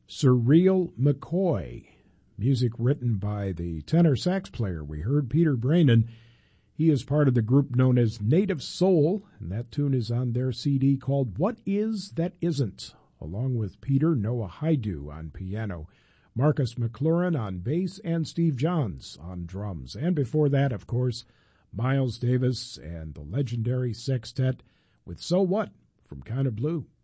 Surreal McCoy. Music written by the tenor sax player we heard, Peter Brainan. He is part of the group known as Native Soul, and that tune is on their CD called What Is That Isn't, along with Peter Noah Haidu on piano, Marcus McLaurin on bass, and Steve Johns on drums. And before that, of course, Miles Davis and the legendary sextet with So What from Kind of Blue.